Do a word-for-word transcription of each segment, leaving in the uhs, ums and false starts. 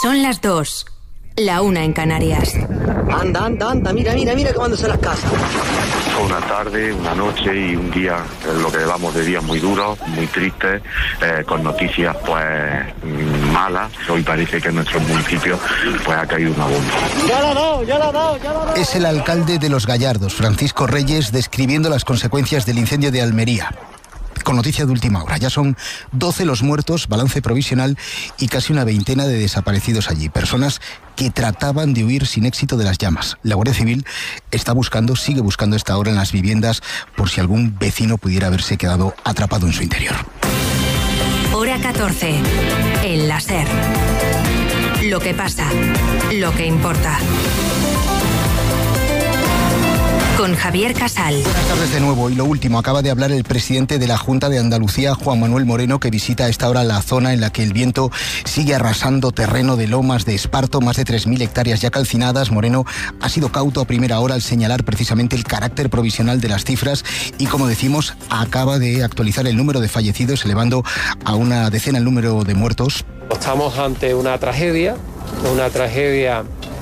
Son las dos, la una en Canarias. Anda, anda, anda, mira, mira, mira cómo se las casas. Una tarde, una noche y un día, lo que llevamos de días muy duros, muy tristes, eh, con noticias pues malas. Hoy parece que en nuestro municipio pues ha caído una bomba. Ya la ha dado, ya la ha dado, ya la ha dado. Es el alcalde de Los Gallardos, Francisco Reyes, describiendo las consecuencias del incendio de Almería. Con noticia de última hora, ya son doce los muertos, balance provisional, y casi una veintena de desaparecidos allí. Personas que trataban de huir sin éxito de las llamas. La Guardia Civil está buscando, sigue buscando a esta hora en las viviendas por si algún vecino pudiera haberse quedado atrapado en su interior. Hora catorce. El láser. Lo que pasa, lo que importa. Con Javier Casal. Buenas tardes de nuevo. Y lo último, acaba de hablar el presidente de la Junta de Andalucía, Juan Manuel Moreno, que visita a esta hora la zona en la que el viento sigue arrasando terreno de Lomas de Esparto, más de tres mil hectáreas ya calcinadas. Moreno ha sido cauto a primera hora al señalar precisamente el carácter provisional de las cifras y, como decimos, acaba de actualizar el número de fallecidos, elevando a una decena el número de muertos. Estamos ante una tragedia, una tragedia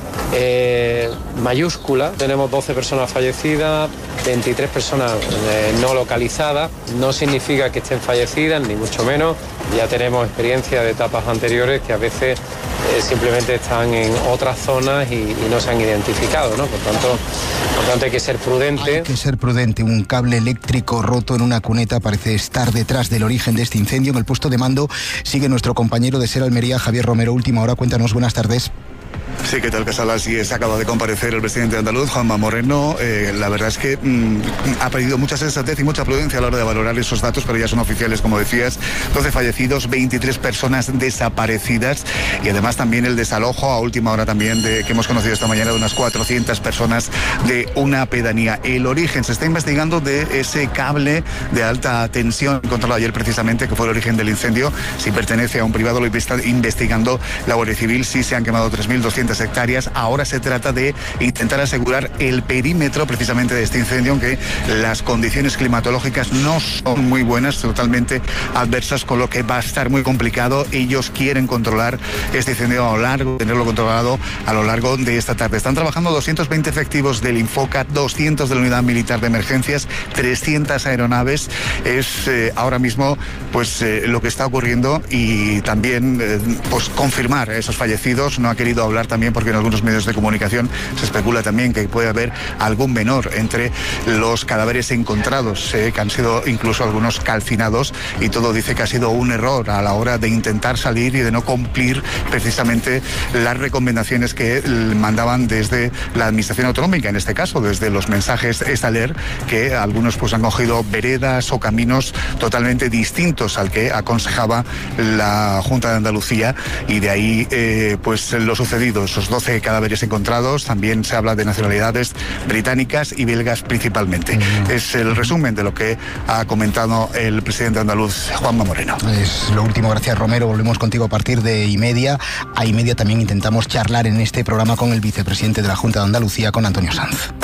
Eh, mayúscula. Tenemos doce personas fallecidas, veintitrés personas eh, no localizadas. No significa que estén fallecidas, ni mucho menos. Ya tenemos experiencia de etapas anteriores que a veces eh, simplemente están en otras zonas y, y no se han identificado, ¿no? Por tanto, por tanto hay que ser prudente. Hay que ser prudente. Un cable eléctrico roto en una cuneta parece estar detrás del origen de este incendio. En el puesto de mando sigue nuestro compañero de SER Almería, Javier Romero. Última hora, cuéntanos, buenas tardes. Sí, ¿qué tal, Casal? Así es, acaba de comparecer el presidente andaluz, Juanma Moreno. Eh, la verdad es que mmm, ha pedido mucha sensatez y mucha prudencia a la hora de valorar esos datos, pero ya son oficiales, como decías. doce fallecidos, veintitrés personas desaparecidas y además también el desalojo a última hora también de, que hemos conocido esta mañana, de unas cuatrocientas personas de una pedanía. El origen se está investigando de ese cable de alta tensión encontrado ayer precisamente, que fue el origen del incendio. Si pertenece a un privado, lo está investigando la Guardia Civil. Sí se han quemado tres mil doscientas hectáreas. Ahora se trata de intentar asegurar el perímetro precisamente de este incendio, aunque las condiciones climatológicas no son muy buenas, totalmente adversas, con lo que va a estar muy complicado. Ellos quieren controlar este incendio a lo largo, tenerlo controlado a lo largo de esta tarde. Están trabajando doscientos veinte efectivos del Infoca, doscientos de la Unidad Militar de Emergencias, trescientas aeronaves. Es eh, ahora mismo pues eh, lo que está ocurriendo y también eh, pues confirmar esos fallecidos. No ha querido hablar también porque en algunos medios de comunicación se especula también que puede haber algún menor entre los cadáveres encontrados, eh, que han sido incluso algunos calcinados, y todo dice que ha sido un error a la hora de intentar salir y de no cumplir precisamente las recomendaciones que mandaban desde la administración autonómica, en este caso desde los mensajes Estaler, que algunos pues han cogido veredas o caminos totalmente distintos al que aconsejaba la Junta de Andalucía, y de ahí eh, pues lo sucedido. Esos doce cadáveres encontrados, también se habla de nacionalidades británicas y belgas principalmente. Mm. Es el resumen de lo que ha comentado el presidente andaluz, Juanma Moreno. Es lo último, gracias Romero. Volvemos contigo a partir de y media. A y media también intentamos charlar en este programa con el vicepresidente de la Junta de Andalucía, con Antonio Sanz.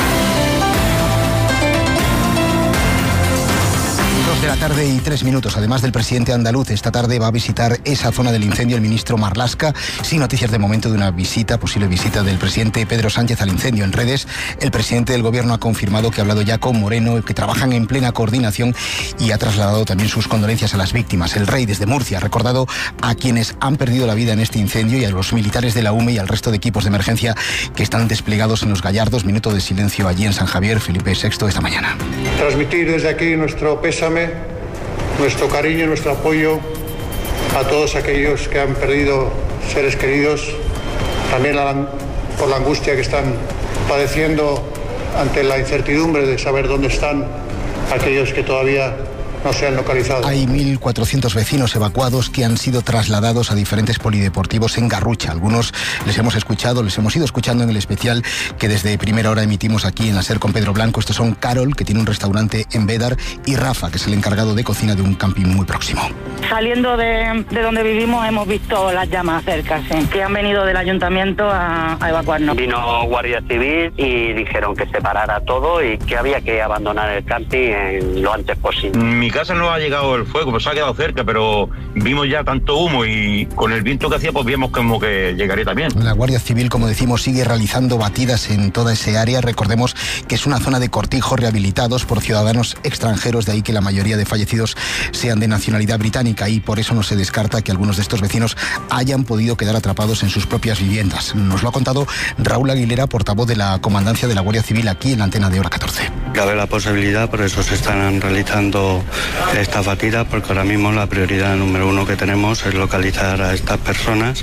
De la tarde y tres minutos. Además del presidente andaluz, esta tarde va a visitar esa zona del incendio el ministro Marlaska. Sin noticias de momento de una visita, posible visita del presidente Pedro Sánchez al incendio. En redes, el presidente del gobierno ha confirmado que ha hablado ya con Moreno, que trabajan en plena coordinación, y ha trasladado también sus condolencias a las víctimas. El rey desde Murcia ha recordado a quienes han perdido la vida en este incendio y a los militares de la U M E y al resto de equipos de emergencia que están desplegados en Los Gallardos. Minuto de silencio allí en San Javier. Felipe sexto esta mañana. Transmitir desde aquí nuestro pésame, nuestro cariño y nuestro apoyo a todos aquellos que han perdido seres queridos, también por la angustia que están padeciendo ante la incertidumbre de saber dónde están aquellos que todavía no se han localizado. Hay mil cuatrocientos vecinos evacuados que han sido trasladados a diferentes polideportivos en Garrucha. Algunos les hemos escuchado, les hemos ido escuchando en el especial que desde primera hora emitimos aquí en la SER con Pedro Blanco. Estos son Carol, que tiene un restaurante en Bédar, y Rafa, que es el encargado de cocina de un camping muy próximo. Saliendo de, de donde vivimos hemos visto las llamas cerca, sí, que han venido del ayuntamiento a, a evacuarnos. Vino Guardia Civil y dijeron que se parara todo y que había que abandonar el camping en lo antes posible. Mi mi casa no ha llegado el fuego, pues se ha quedado cerca, pero vimos ya tanto humo y con el viento que hacía, pues vimos como que llegaría también. La Guardia Civil, como decimos, sigue realizando batidas en toda ese área. Recordemos que es una zona de cortijos rehabilitados por ciudadanos extranjeros, de ahí que la mayoría de fallecidos sean de nacionalidad británica, y por eso no se descarta que algunos de estos vecinos hayan podido quedar atrapados en sus propias viviendas. Nos lo ha contado Raúl Aguilera, portavoz de la Comandancia de la Guardia Civil, aquí en la antena de Hora catorce. Cabe la posibilidad, por eso se están realizando estas batidas, porque ahora mismo la prioridad número uno que tenemos es localizar a estas personas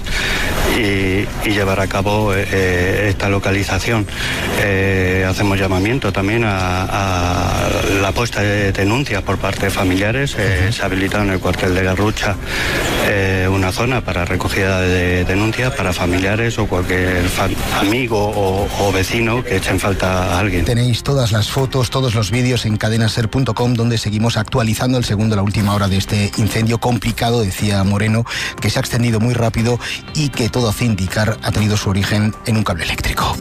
y, y llevar a cabo eh, esta localización. Eh, hacemos llamamiento también a, a la puesta de denuncias por parte de familiares. Eh, se ha habilitado en el cuartel de Garrucha eh, una zona para recogida de denuncias para familiares o cualquier fa- amigo o, o vecino que echen falta a alguien. Tenéis todas las fotos, todos los vídeos en cadenaser punto com, donde seguimos actualizando el segundo, la última hora de este incendio complicado, decía Moreno, que se ha extendido muy rápido y que todo hace indicar ha tenido su origen en un cable eléctrico.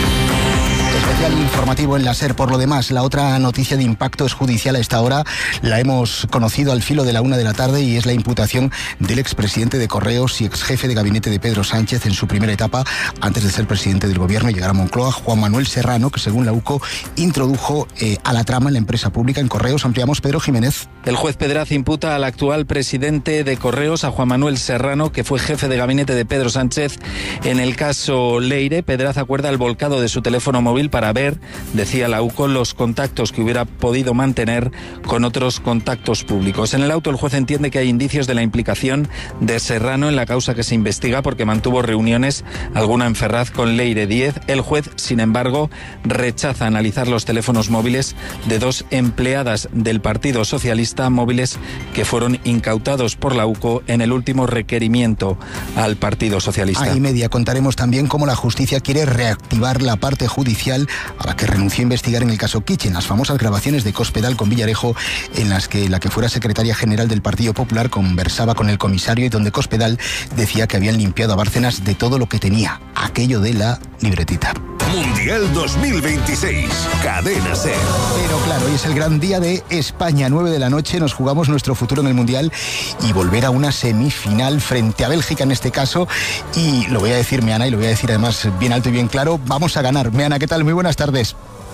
Especial informativo en la SER. Por lo demás, la otra noticia de impacto es judicial a esta hora. La hemos conocido al filo de la una de la tarde y es la imputación del expresidente de Correos y exjefe de gabinete de Pedro Sánchez en su primera etapa, antes de ser presidente del gobierno y llegar a Moncloa, Juan Manuel Serrano, que según la U C O introdujo eh, a la trama en la empresa pública en Correos. Ampliamos, Pedro Jiménez. El juez Pedraz imputa al actual presidente de Correos, a Juan Manuel Serrano, que fue jefe de gabinete de Pedro Sánchez en el caso Leire. Pedraz acuerda el volcado de su teléfono móvil para ver, decía la U C O, los contactos que hubiera podido mantener con otros contactos públicos. En el auto, el juez entiende que hay indicios de la implicación de Serrano en la causa que se investiga porque mantuvo reuniones, alguna en Ferraz, con Leire Díez. El juez, sin embargo, rechaza analizar los teléfonos móviles de dos empleadas del Partido Socialista, móviles que fueron incautados por la U C O en el último requerimiento al Partido Socialista. A y media contaremos también cómo la justicia quiere reactivar la parte judicial a la que renunció a investigar en el caso Kitchen, las famosas grabaciones de Cospedal con Villarejo, en las que la que fuera secretaria general del Partido Popular conversaba con el comisario y donde Cospedal decía que habían limpiado a Bárcenas de todo lo que tenía, aquello de la libretita. Mundial dos mil veintiséis, Cadena SER. Pero claro, hoy es el gran día de España, nueve de la noche, nos jugamos nuestro futuro en el Mundial y volver a una semifinal frente a Bélgica en este caso, y lo voy a decir, Meana, y lo voy a decir además bien alto y bien claro, vamos a ganar. Meana, ¿qué tal? Muy buenas tardes.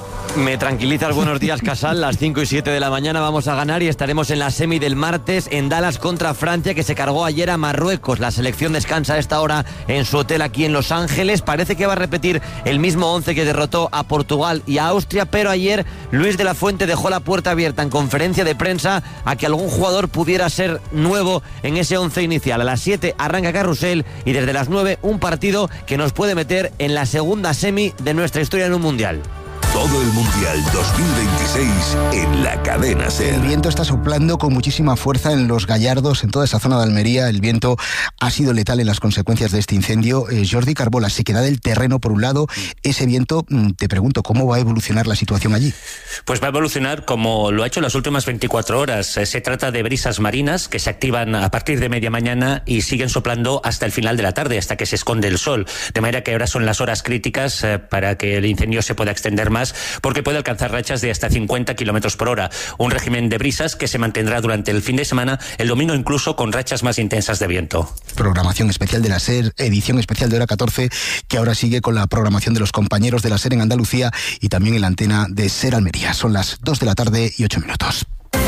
Me tranquilizas, buenos días, Casal. Las cinco y siete de la mañana vamos a ganar y estaremos en la semi del martes en Dallas contra Francia, que se cargó ayer a Marruecos. La selección descansa a esta hora en su hotel aquí en Los Ángeles. Parece que va a repetir el mismo once que derrotó a Portugal y a Austria, pero ayer Luis de la Fuente dejó la puerta abierta en conferencia de prensa a que algún jugador pudiera ser nuevo en ese once inicial. A las siete arranca Carrusel y desde las nueve un partido que nos puede meter en la segunda semi de nuestra historia en un mundial. Todo el Mundial dos mil veintiséis en la Cadena SER. El viento está soplando con muchísima fuerza en Los Gallardos, en toda esa zona de Almería. El viento ha sido letal en las consecuencias de este incendio. Eh, Jordi Carbola, sequedad del terreno por un lado. Ese viento, te pregunto, ¿cómo va a evolucionar la situación allí? Pues va a evolucionar como lo ha hecho en las últimas veinticuatro horas. Eh, se trata de brisas marinas que se activan a partir de media mañana y siguen soplando hasta el final de la tarde, hasta que se esconde el sol. De manera que ahora son las horas críticas eh, para que el incendio se pueda extender más, porque puede alcanzar rachas de hasta cincuenta kilómetros por hora. Un régimen de brisas que se mantendrá durante el fin de semana, el domingo incluso con rachas más intensas de viento. Programación especial de la SER, edición especial de Hora catorce, que ahora sigue con la programación de los compañeros de la SER en Andalucía y también en la antena de SER Almería. Son las dos de la tarde y ocho minutos.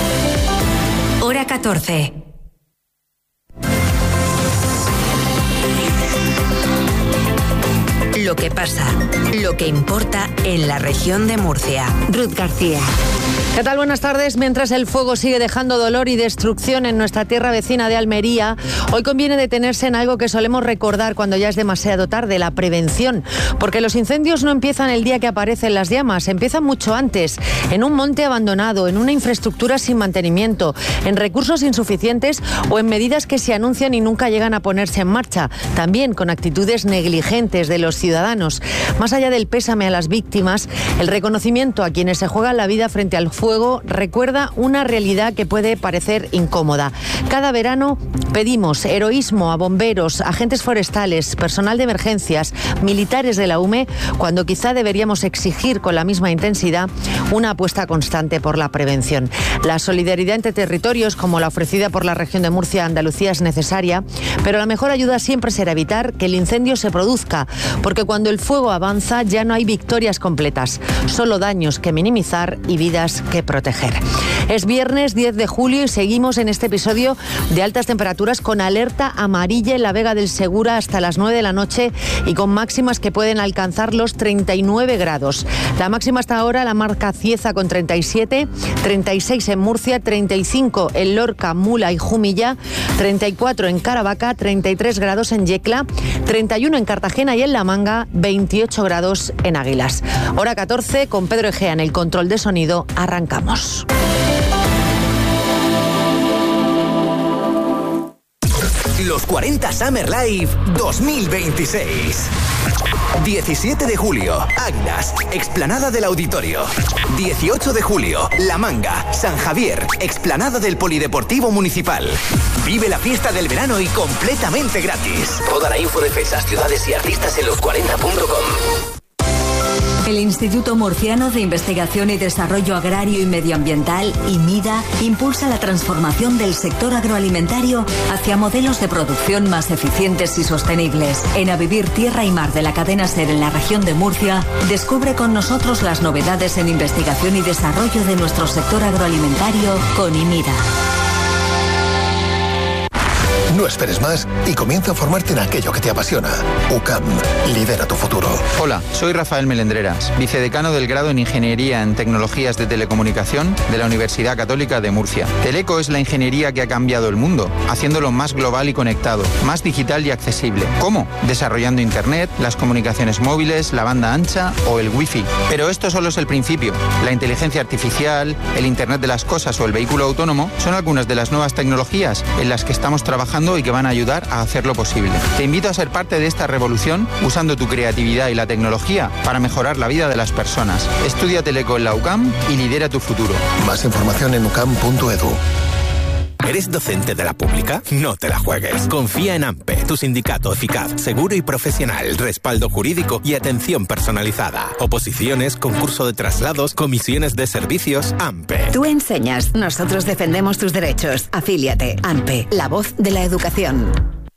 Hora catorce. Lo que pasa, lo que importa en la región de Murcia. Ruth García. ¿Qué tal? Buenas tardes. Mientras el fuego sigue dejando dolor y destrucción en nuestra tierra vecina de Almería, hoy conviene detenerse en algo que solemos recordar cuando ya es demasiado tarde, la prevención. Porque los incendios no empiezan el día que aparecen las llamas, empiezan mucho antes, en un monte abandonado, en una infraestructura sin mantenimiento, en recursos insuficientes o en medidas que se anuncian y nunca llegan a ponerse en marcha. También con actitudes negligentes de los ciudadanos ciudadanos. Más allá del pésame a las víctimas, el reconocimiento a quienes se juegan la vida frente al fuego recuerda una realidad que puede parecer incómoda. Cada verano pedimos heroísmo a bomberos, agentes forestales, personal de emergencias, militares de la U M E, cuando quizá deberíamos exigir con la misma intensidad una apuesta constante por la prevención. La solidaridad entre territorios, como la ofrecida por la región de Murcia a Andalucía, es necesaria, pero la mejor ayuda siempre será evitar que el incendio se produzca, porque cuando el fuego avanza ya no hay victorias completas, solo daños que minimizar y vidas que proteger. Es viernes diez de julio y seguimos en este episodio de altas temperaturas con alerta amarilla en la Vega del Segura hasta las nueve de la noche y con máximas que pueden alcanzar los treinta y nueve grados. La máxima hasta ahora la marca Cieza con treinta y siete, treinta y seis en Murcia, treinta y cinco en Lorca, Mula y Jumilla, treinta y cuatro en Caravaca, treinta y tres grados en Yecla, treinta y uno en Cartagena y en La Manga, veintiocho grados en Águilas. Hora catorce, con Pedro Egea en el control de sonido, arrancamos. Los cuarenta Summer Live dos mil veintiséis. diecisiete de julio, Águilas, explanada del Auditorio. dieciocho de julio, La Manga, San Javier, explanada del Polideportivo Municipal. Vive la fiesta del verano y completamente gratis. Toda la info de fechas, ciudades y artistas en los cuarenta punto com. El Instituto Murciano de Investigación y Desarrollo Agrario y Medioambiental, IMIDA, impulsa la transformación del sector agroalimentario hacia modelos de producción más eficientes y sostenibles. En A Vivir Tierra y Mar de la cadena SER en la región de Murcia, descubre con nosotros las novedades en investigación y desarrollo de nuestro sector agroalimentario con IMIDA. No esperes más y comienza a formarte en aquello que te apasiona. U C A M, lidera tu futuro. Hola, soy Rafael Melendreras, vicedecano del grado en Ingeniería en Tecnologías de Telecomunicación de la Universidad Católica de Murcia. Teleco es la ingeniería que ha cambiado el mundo, haciéndolo más global y conectado, más digital y accesible. ¿Cómo? Desarrollando Internet, las comunicaciones móviles, la banda ancha o el Wi-Fi. Pero esto solo es el principio. La inteligencia artificial, el Internet de las cosas o el vehículo autónomo son algunas de las nuevas tecnologías en las que estamos trabajando y que van a ayudar a hacerlo posible. Te invito a ser parte de esta revolución usando tu creatividad y la tecnología para mejorar la vida de las personas. Estudia Teleco en la U C A M y lidera tu futuro. Más información en u c a m punto e d u. ¿Eres docente de la pública? No te la juegues. Confía en AMPE, tu sindicato eficaz, seguro y profesional, respaldo jurídico y atención personalizada. Oposiciones, concurso de traslados, comisiones de servicios, AMPE. Tú enseñas, nosotros defendemos tus derechos. Afíliate. AMPE, la voz de la educación.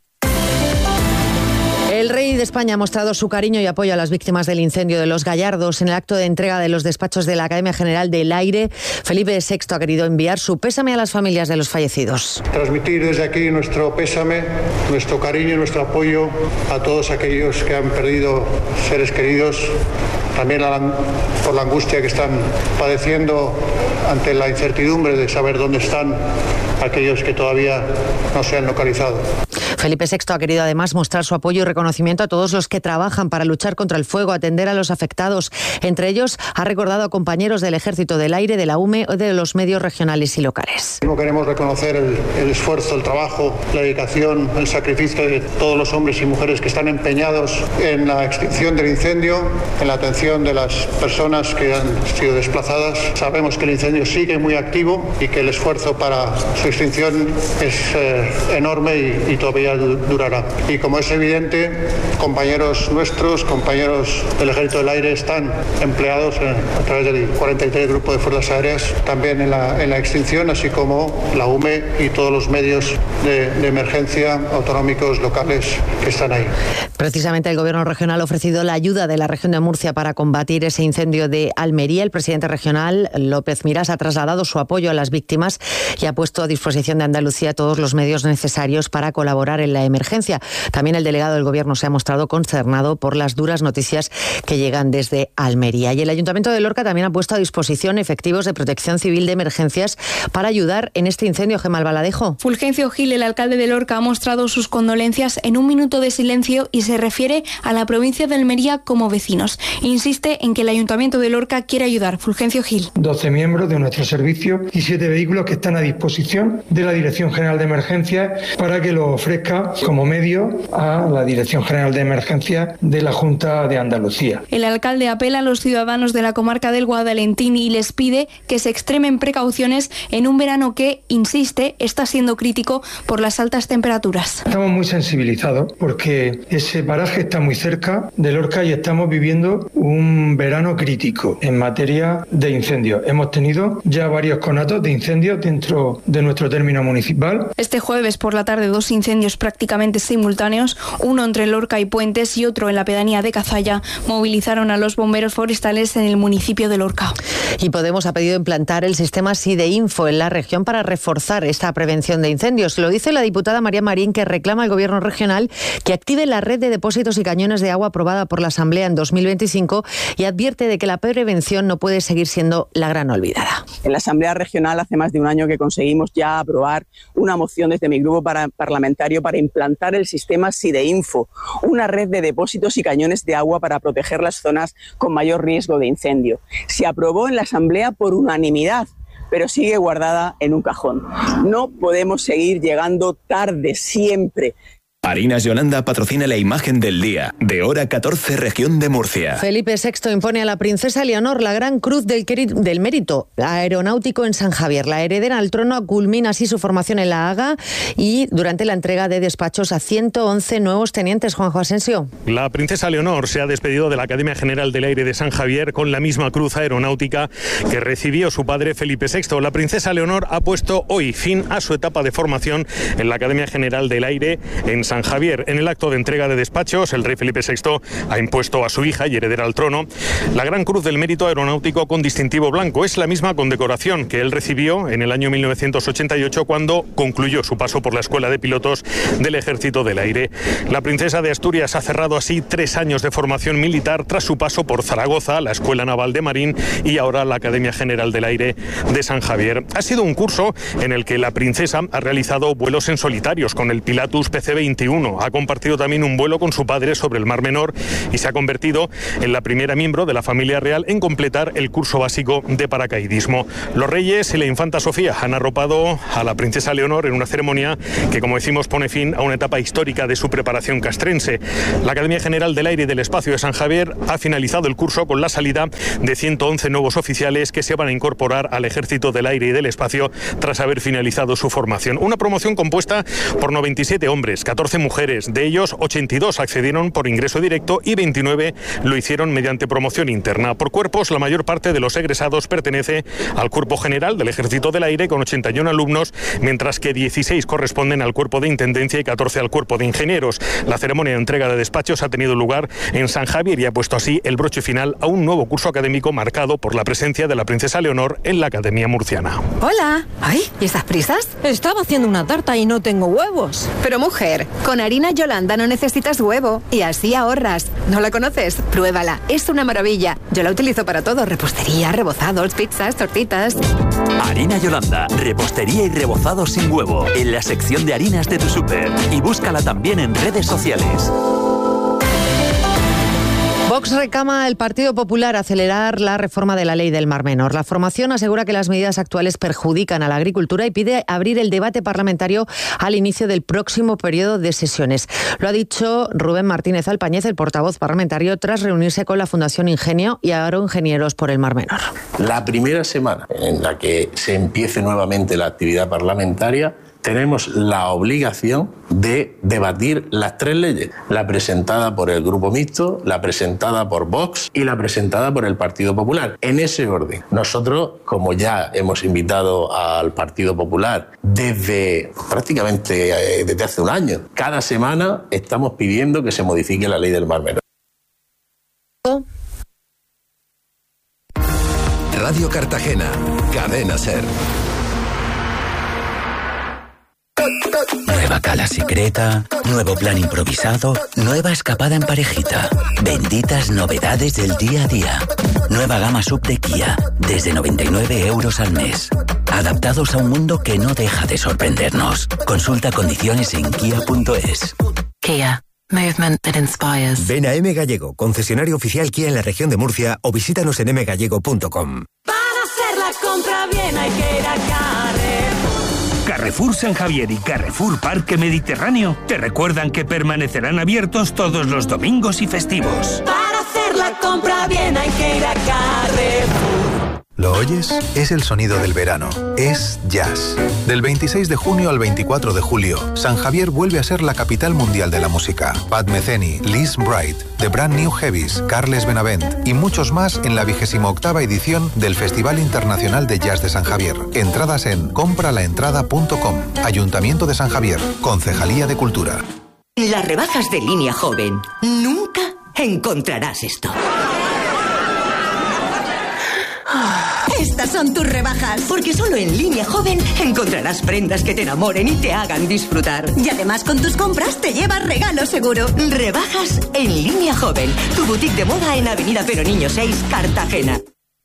El rey de España ha mostrado su cariño y apoyo a las víctimas del incendio de Los Gallardos. En el acto de entrega de los despachos de la Academia General del Aire, Felipe sexto ha querido enviar su pésame a las familias de los fallecidos. Transmitir desde aquí nuestro pésame, nuestro cariño y nuestro apoyo a todos aquellos que han perdido seres queridos, también por la angustia que están padeciendo ante la incertidumbre de saber dónde están aquellos que todavía no se han localizado. Felipe sexto ha querido además mostrar su apoyo y reconocimiento a todos los que trabajan para luchar contra el fuego, atender a los afectados. Entre ellos ha recordado a compañeros del Ejército del Aire, de la U M E o de los medios regionales y locales. Queremos reconocer el, el esfuerzo, el trabajo, la dedicación, el sacrificio de todos los hombres y mujeres que están empeñados en la extinción del incendio, en la atención de las personas que han sido desplazadas. Sabemos que el incendio sigue muy activo y que el esfuerzo para su extinción es eh, enorme y, y todavía durará. Y como es evidente, compañeros nuestros, compañeros del Ejército del Aire están empleados en, a través del cuarenta y tres Grupo de Fuerzas Aéreas también en la, en la extinción, así como la U M E y todos los medios de, de emergencia autonómicos locales que están ahí. Precisamente el Gobierno regional ha ofrecido la ayuda de la región de Murcia para combatir ese incendio de Almería. El presidente regional, López Miras, ha trasladado su apoyo a las víctimas y ha puesto a disposición de Andalucía todos los medios necesarios para colaborar en la emergencia. También el delegado del Gobierno se ha mostrado consternado por las duras noticias que llegan desde Almería. Y el Ayuntamiento de Lorca también ha puesto a disposición efectivos de protección civil de emergencias para ayudar en este incendio. Gemma Albaladejo. Fulgencio Gil, el alcalde de Lorca, ha mostrado sus condolencias en un minuto de silencio y se se refiere a la provincia de Almería como vecinos. Insiste en que el Ayuntamiento de Lorca quiere ayudar. Fulgencio Gil. doce miembros de nuestro servicio y siete vehículos que están a disposición de la Dirección General de Emergencias para que lo ofrezca como medio a la Dirección General de Emergencias de la Junta de Andalucía. El alcalde apela a los ciudadanos de la comarca del Guadalentín y les pide que se extremen precauciones en un verano que, insiste, está siendo crítico por las altas temperaturas. Estamos muy sensibilizados porque ese paraje está muy cerca de Lorca y estamos viviendo un verano crítico en materia de incendios. Hemos tenido ya varios conatos de incendios dentro de nuestro término municipal. Este jueves por la tarde dos incendios prácticamente simultáneos, uno entre Lorca y Puentes y otro en la pedanía de Cazalla, movilizaron a los bomberos forestales en el municipio de Lorca. Y Podemos ha pedido implantar el sistema SIDEINFO en la región para reforzar esta prevención de incendios. Lo dice la diputada María Marín, que reclama al Gobierno regional que active la red de depósitos y cañones de agua aprobada por la Asamblea en dos mil veinticinco y advierte de que la prevención no puede seguir siendo la gran olvidada. En la Asamblea Regional hace más de un año que conseguimos ya aprobar una moción desde mi grupo para, parlamentario para implantar el sistema SIDEINFO, una red de depósitos y cañones de agua para proteger las zonas con mayor riesgo de incendio. Se aprobó en la Asamblea por unanimidad, pero sigue guardada en un cajón. No podemos seguir llegando tarde siempre. Harinas Yolanda patrocina la imagen del día, de hora catorce, región de Murcia. Felipe sexto impone a la princesa Leonor la Gran Cruz del, del Mérito Aeronáutico en San Javier. La heredera al trono culmina así su formación en la Haga y durante la entrega de despachos a ciento once nuevos tenientes. Juanjo Asensio. La princesa Leonor se ha despedido de la Academia General del Aire de San Javier con la misma cruz aeronáutica que recibió su padre Felipe sexto. La princesa Leonor ha puesto hoy fin a su etapa de formación en la Academia General del Aire en San Javier. En el acto de entrega de despachos, el rey Felipe sexto ha impuesto a su hija y heredera al trono la Gran Cruz del Mérito Aeronáutico con distintivo blanco. Es la misma condecoración que él recibió en el año mil novecientos ochenta y ocho cuando concluyó su paso por la Escuela de Pilotos del Ejército del Aire. La princesa de Asturias ha cerrado así tres años de formación militar tras su paso por Zaragoza, la Escuela Naval de Marín y ahora la Academia General del Aire de San Javier. Ha sido un curso en el que la princesa ha realizado vuelos en solitarios con el Pilatus P C veintiuno. Ha compartido también un vuelo con su padre sobre el Mar Menor y se ha convertido en la primera miembro de la familia real en completar el curso básico de paracaidismo. Los reyes y la infanta Sofía han arropado a la princesa Leonor en una ceremonia que, como decimos, pone fin a una etapa histórica de su preparación castrense. La Academia General del Aire y del Espacio de San Javier ha finalizado el curso con la salida de ciento once nuevos oficiales que se van a incorporar al Ejército del Aire y del Espacio tras haber finalizado su formación. Una promoción compuesta por noventa y siete hombres, catorce mujeres. De ellos, ochenta y dos accedieron por ingreso directo y veintinueve lo hicieron mediante promoción interna. Por cuerpos, la mayor parte de los egresados pertenece al Cuerpo General del Ejército del Aire con ochenta y uno alumnos, mientras que dieciséis corresponden al Cuerpo de Intendencia y catorce al Cuerpo de Ingenieros. La ceremonia de entrega de despachos ha tenido lugar en San Javier y ha puesto así el broche final a un nuevo curso académico marcado por la presencia de la princesa Leonor en la Academia Murciana. Hola. Ay, ¿y estas prisas? Estaba haciendo una tarta y no tengo huevos. Pero mujer, con harina Yolanda no necesitas huevo y así ahorras. ¿No la conoces? Pruébala, es una maravilla. Yo la utilizo para todo, repostería, rebozados, pizzas, tortitas. Harina Yolanda, repostería y rebozados sin huevo, en la sección de harinas de tu súper. Y búscala también en redes sociales. Vox reclama al Partido Popular acelerar la reforma de la ley del Mar Menor. La formación asegura que las medidas actuales perjudican a la agricultura y pide abrir el debate parlamentario al inicio del próximo periodo de sesiones. Lo ha dicho Rubén Martínez Alpañez, el portavoz parlamentario, tras reunirse con la Fundación Ingenio y Agroingenieros por el Mar Menor. La primera semana en la que se empiece nuevamente la actividad parlamentaria, tenemos la obligación de debatir las tres leyes, la presentada por el Grupo Mixto, la presentada por Vox y la presentada por el Partido Popular. En ese orden, nosotros, como ya hemos invitado al Partido Popular desde prácticamente eh, desde hace un año, cada semana estamos pidiendo que se modifique la ley del Mar Menor. Radio Cartagena, Cadena SER. Nueva cala secreta, nuevo plan improvisado, nueva escapada en parejita. Benditas novedades del día a día. Nueva gama sub de Kia, desde noventa y nueve euros al mes. Adaptados a un mundo que no deja de sorprendernos. Consulta condiciones en kia punto es. Kia. Movement that inspires. Ven a M Gallego, concesionario oficial Kia en la región de Murcia, o visítanos en m gallego punto com. Para hacer la compra bien hay que ir a Carrefour. Carrefour San Javier y Carrefour Parque Mediterráneo te recuerdan que permanecerán abiertos todos los domingos y festivos. Para hacer la compra bien hay que ir a Carrefour. ¿Lo oyes? Es el sonido del verano. Es jazz. Del veintiséis de junio al veinticuatro de julio, San Javier vuelve a ser la capital mundial de la música. Pat Metheny, Liz Bright, The Brand New Heavies, Carles Benavent y muchos más en la vigésima octava edición del Festival Internacional de Jazz de San Javier. Entradas en compralaentrada punto com. Ayuntamiento de San Javier. Concejalía de Cultura. En las rebajas de Línea Joven nunca encontrarás esto. Estas son tus rebajas, porque solo en Línea Joven encontrarás prendas que te enamoren y te hagan disfrutar. Y además con tus compras te llevas regalo seguro. Rebajas en Línea Joven, tu boutique de moda en Avenida Peroniño seis, Cartagena.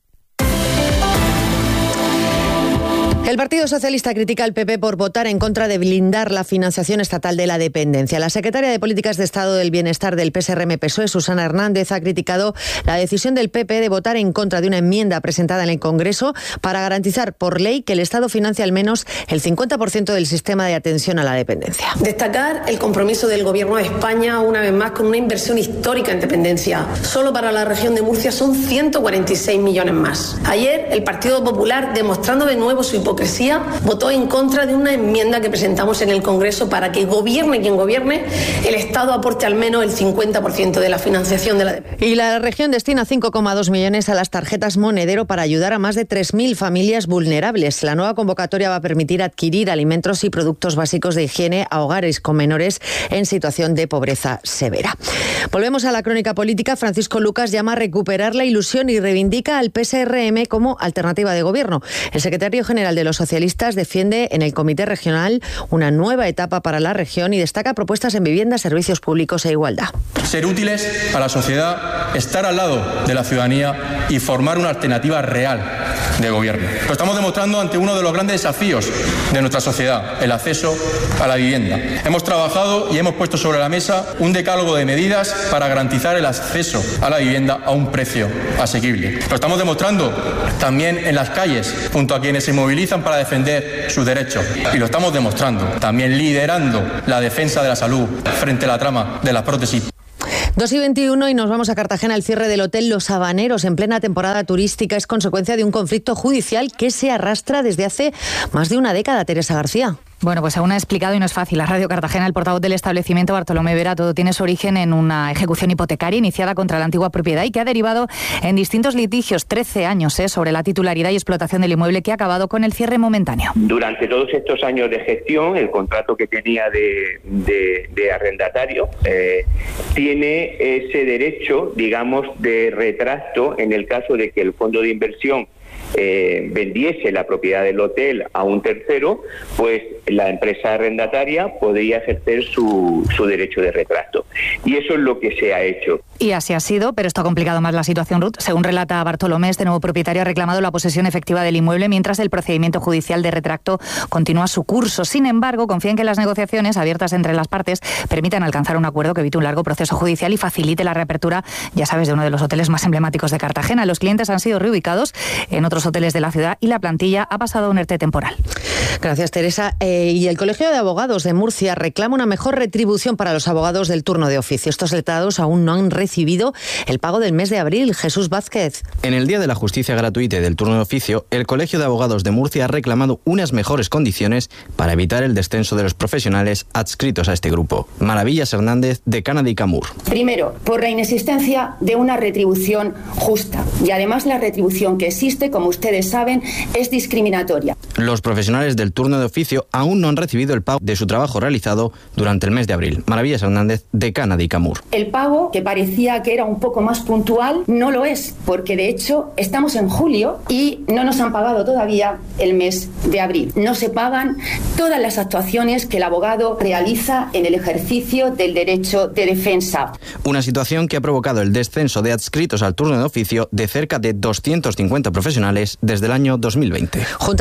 El Partido Socialista critica al P P por votar en contra de blindar la financiación estatal de la dependencia. La secretaria de Políticas de Estado del Bienestar del P S R M P S O E, Susana Hernández, ha criticado la decisión del P P de votar en contra de una enmienda presentada en el Congreso para garantizar por ley que el Estado financie al menos el cincuenta por ciento del sistema de atención a la dependencia. Destacar el compromiso del Gobierno de España, una vez más, con una inversión histórica en dependencia. Solo para la región de Murcia son ciento cuarenta y seis millones más. Ayer, el Partido Popular, demostrando de nuevo su hipocresía, votó en contra de una enmienda que presentamos en el Congreso para que gobierne quien gobierne, el Estado aporte al menos el cincuenta por ciento de la financiación de la dependencia. Y la región destina cinco coma dos millones a las tarjetas Monedero para ayudar a más de tres mil familias vulnerables. La nueva convocatoria va a permitir adquirir alimentos y productos básicos de higiene a hogares con menores en situación de pobreza severa. Volvemos a la crónica política. Francisco Lucas llama a recuperar la ilusión y reivindica al P S R M como alternativa de gobierno. El secretario general de los socialistas defiende en el Comité Regional una nueva etapa para la región y destaca propuestas en vivienda, servicios públicos e igualdad. Ser útiles a la sociedad, estar al lado de la ciudadanía y formar una alternativa real de gobierno. Lo estamos demostrando ante uno de los grandes desafíos de nuestra sociedad, el acceso a la vivienda. Hemos trabajado y hemos puesto sobre la mesa un decálogo de medidas para garantizar el acceso a la vivienda a un precio asequible. Lo estamos demostrando también en las calles, junto a quienes se movilizan para defender sus derechos. Y lo estamos demostrando también liderando la defensa de la salud frente a la trama de las prótesis. dos y veintiuno y nos vamos a Cartagena. El cierre del Hotel Los Habaneros en plena temporada turística es consecuencia de un conflicto judicial que se arrastra desde hace más de una década. Teresa García. Bueno, pues aún ha explicado y no es fácil a Radio Cartagena el portavoz del establecimiento, Bartolomé Vera. Todo tiene su origen en una ejecución hipotecaria iniciada contra la antigua propiedad y que ha derivado en distintos litigios, trece años, ¿eh? sobre la titularidad y explotación del inmueble, que ha acabado con el cierre momentáneo. Durante todos estos años de gestión, el contrato que tenía de, de, de arrendatario eh, tiene ese derecho, digamos, de retracto en el caso de que el fondo de inversión Eh, vendiese la propiedad del hotel a un tercero, pues la empresa arrendataria podría ejercer su, su derecho de retracto. Y eso es lo que se ha hecho. Y así ha sido, pero esto ha complicado más la situación, Ruth. Según relata Bartolomé, este nuevo propietario ha reclamado la posesión efectiva del inmueble mientras el procedimiento judicial de retracto continúa su curso. Sin embargo, confía en que las negociaciones abiertas entre las partes permitan alcanzar un acuerdo que evite un largo proceso judicial y facilite la reapertura, ya sabes, de uno de los hoteles más emblemáticos de Cartagena. Los clientes han sido reubicados en otros hoteles de la ciudad y la plantilla ha pasado a un ERTE temporal. Gracias, Teresa. Eh, y el Colegio de Abogados de Murcia reclama una mejor retribución para los abogados del turno de oficio. Estos letrados aún no han recibido el pago del mes de abril. Jesús Vázquez. En el Día de la Justicia Gratuita y del Turno de Oficio, el Colegio de Abogados de Murcia ha reclamado unas mejores condiciones para evitar el descenso de los profesionales adscritos a este grupo. Maravillas Hernández, decana de ICAMUR. Primero, por la inexistencia de una retribución justa. Y además la retribución que existe, como ustedes saben, es discriminatoria. Los profesionales del turno de oficio aún no han recibido el pago de su trabajo realizado durante el mes de abril. Maravillas Hernández, decana de ICAMUR. El pago, que parecía que era un poco más puntual, no lo es, porque de hecho estamos en julio y no nos han pagado todavía el mes de abril. No se pagan todas las actuaciones que el abogado realiza en el ejercicio del derecho de defensa. Una situación que ha provocado el descenso de adscritos al turno de oficio de cerca de doscientos cincuenta profesionales desde el año dos mil veinte. Junta de Gobierno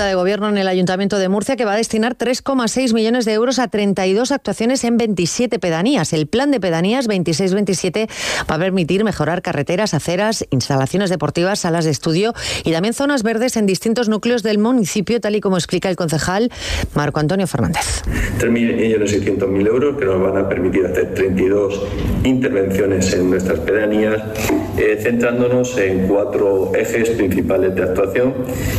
Gobierno en el Ayuntamiento de Murcia, que va a destinar tres coma seis millones de euros a treinta y dos actuaciones en veintisiete pedanías. El plan de pedanías veintiséis veintisiete va a permitir mejorar carreteras, aceras, instalaciones deportivas, salas de estudio y también zonas verdes en distintos núcleos del municipio, tal y como explica el concejal Marco Antonio Fernández. tres millones seiscientos mil euros que nos van a permitir hacer treinta y dos intervenciones en nuestras pedanías, eh, centrándonos en cuatro ejes principales de actuación.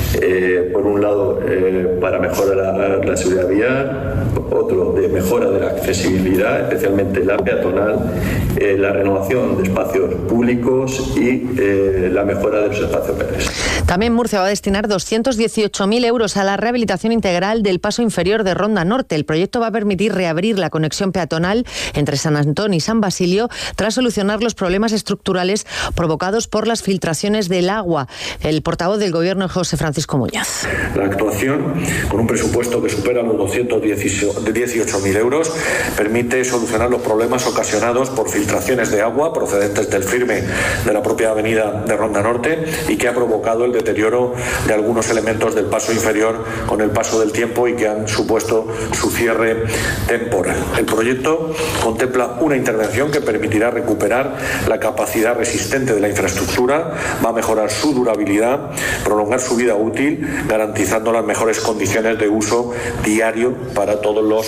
Eh, por un lado, eh, para mejorar la, la seguridad vial, otro de mejora de la accesibilidad, especialmente la peatonal, eh, la renovación de espacios públicos y eh, la mejora de los espacios verdes. También Murcia va a destinar doscientos dieciocho mil euros a la rehabilitación integral del paso inferior de Ronda Norte. El proyecto va a permitir reabrir la conexión peatonal entre San Antón y San Basilio tras solucionar los problemas estructurales provocados por las filtraciones del agua. El portavoz del Gobierno, José Francisco Muñoz. La actuación, con un presupuesto que supera los doscientos dieciocho mil euros, permite solucionar los problemas ocasionados por filtraciones de agua procedentes del firme de la propia avenida de Ronda Norte y que ha provocado el deterioro de algunos elementos del paso inferior con el paso del tiempo y que han supuesto su cierre temporal. El proyecto contempla una intervención que permitirá recuperar la capacidad resistente de la infraestructura, va a mejorar su durabilidad, prolongar su vida útil, garantizando las mejores condiciones de uso diario para todos los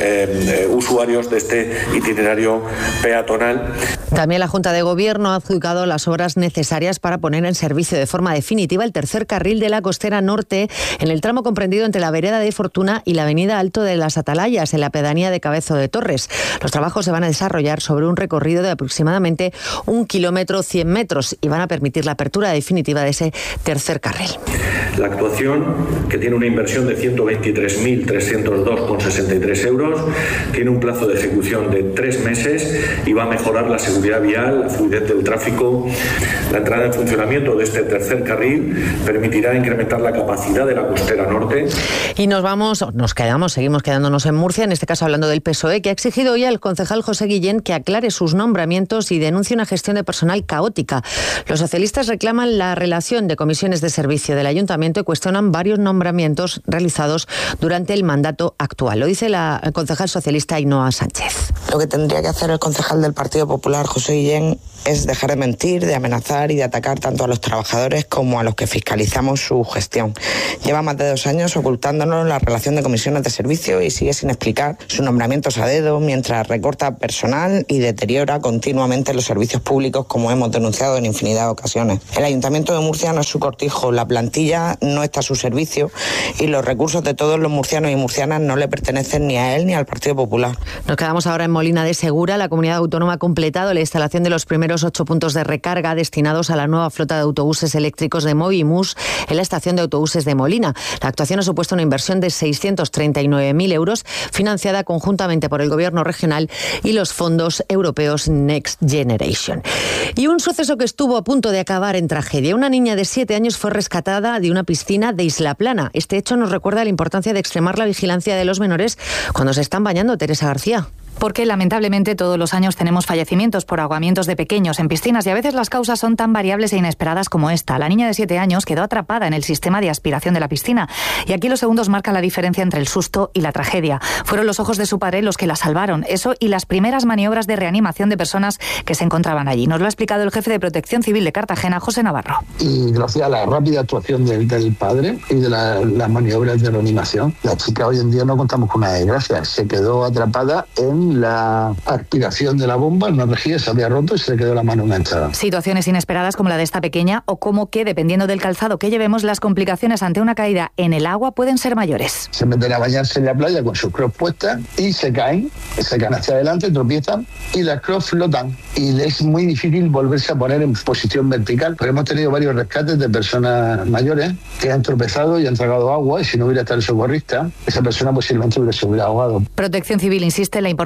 eh, usuarios de este itinerario peatonal. También la Junta de Gobierno ha adjudicado las obras necesarias para poner en servicio de forma definitiva el tercer carril de la Costera Norte en el tramo comprendido entre la vereda de Fortuna y la avenida Alto de las Atalayas, en la pedanía de Cabezo de Torres. Los trabajos se van a desarrollar sobre un recorrido de aproximadamente un kilómetro cien metros y van a permitir la apertura definitiva de ese tercer carril. La actuación, que tiene una inversión de ciento veintitrés mil trescientos dos coma sesenta y tres euros, tiene un plazo de ejecución de tres meses y va a mejorar la seguridad vial, la fluidez del tráfico. La entrada en funcionamiento de este tercer carril permitirá incrementar la capacidad de la Costera Norte. Y nos vamos, nos quedamos, seguimos quedándonos en Murcia, en este caso hablando del P S O E, que ha exigido hoy al concejal José Guillén que aclare sus nombramientos y denuncie una gestión de personal caótica. Los socialistas reclaman la relación de comisiones de servicio del Ayuntamiento y cuestionan varios nombramientos realizados durante el mandato actual. Lo dice la concejal socialista Ainhoa Sánchez. Lo que tendría que hacer el concejal del Partido Popular, José Guillén, es dejar de mentir, de amenazar y de atacar tanto a los trabajadores como a los que fiscalizamos su gestión. Lleva más de dos años ocultándonos la relación de comisiones de servicio y sigue sin explicar sus nombramientos a dedo mientras recorta personal y deteriora continuamente los servicios públicos, como hemos denunciado en infinidad de ocasiones. El Ayuntamiento de Murcia no es su cortijo, la plantilla no está a su servicio y los recursos de todos los murcianos y murcianas no le pertenecen ni a él ni al Partido Popular. Nos quedamos ahora en Molina de Segura. La comunidad autónoma ha completado la instalación de los primeros ocho puntos de recarga destinados a la nueva flota de autobuses eléctricos de Movimus en la estación de autobuses de Molina. La actuación ha supuesto una inversión de seiscientos treinta y nueve mil euros, financiada conjuntamente por el Gobierno regional y los fondos europeos Next Generation. Y un suceso que estuvo a punto de acabar en tragedia. Una niña de siete años fue rescatada de una piscina de Isla Plana. Este hecho nos recuerda la importancia de extremar la vigilancia de los menores cuando se están bañando. Teresa García. Porque lamentablemente todos los años tenemos fallecimientos por ahogamientos de pequeños en piscinas y a veces las causas son tan variables e inesperadas como esta. La niña de siete años quedó atrapada en el sistema de aspiración de la piscina y aquí los segundos marcan la diferencia entre el susto y la tragedia. Fueron los ojos de su padre los que la salvaron, eso y las primeras maniobras de reanimación de personas que se encontraban allí. Nos lo ha explicado el jefe de Protección Civil de Cartagena, José Navarro. Y gracias a la rápida actuación del, del padre y de la, las maniobras de reanimación, la chica hoy en día no contamos con una desgracia. Se quedó atrapada en la aspiración de la bomba, una rejilla se había roto y se le quedó la mano enganchada. Situaciones inesperadas como la de esta pequeña o como que, dependiendo del calzado que llevemos, las complicaciones ante una caída en el agua pueden ser mayores. Se meten a bañarse en la playa con sus crocs puestas y se caen, se caen hacia adelante, tropiezan y las crocs flotan y es muy difícil volverse a poner en posición vertical. Pero hemos tenido varios rescates de personas mayores que han tropezado y han tragado agua y si no hubiera estado el socorrista, esa persona posiblemente se hubiera ahogado. Protección Civil insiste en la importancia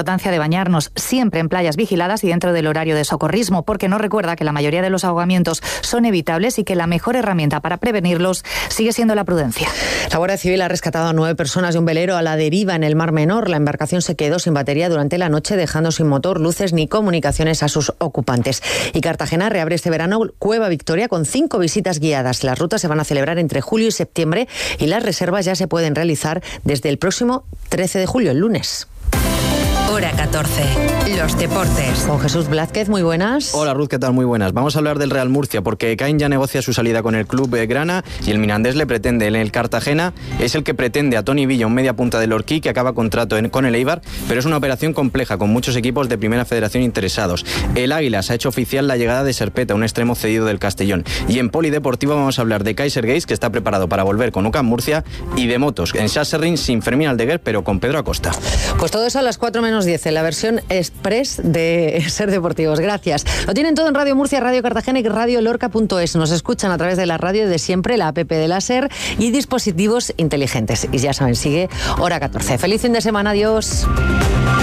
importancia de bañarnos siempre en playas vigiladas y dentro del horario de socorrismo, porque nos recuerda que la mayoría de los ahogamientos son evitables y que la mejor herramienta para prevenirlos sigue siendo la prudencia. La Guardia Civil ha rescatado a nueve personas de un velero a la deriva en el Mar Menor. La embarcación se quedó sin batería durante la noche, dejando sin motor, luces ni comunicaciones a sus ocupantes. Y Cartagena reabre este verano Cueva Victoria con cinco visitas guiadas. Las rutas se van a celebrar entre julio y septiembre y las reservas ya se pueden realizar desde el próximo trece de julio, el lunes. Hora catorce. Los deportes. Con Jesús Blázquez, muy buenas. Hola Ruth, ¿qué tal? Muy buenas. Vamos a hablar del Real Murcia porque Caín ya negocia su salida con el club grana y el Mirandés le pretende. En el Cartagena es el que pretende a Toni Villa, un media punta del Orquí que acaba contrato en, con el Eibar, pero es una operación compleja con muchos equipos de Primera Federación interesados. El Águilas ha hecho oficial la llegada de Serpeta, un extremo cedido del Castellón. Y en Polideportivo vamos a hablar de Kaiser Gates, que está preparado para volver con UCAM Murcia, y de motos en Sasserring sin Fermín Aldeguer, pero con Pedro Acosta. Pues todo eso a las cuatro menos diez en la versión express de Ser Deportivos. Gracias. Lo tienen todo en Radio Murcia, Radio Cartagena y Radio Lorca punto es. Nos escuchan a través de la radio de siempre, la app de la SER y dispositivos inteligentes. Y ya saben, sigue Hora catorce. Feliz fin de semana. Adiós.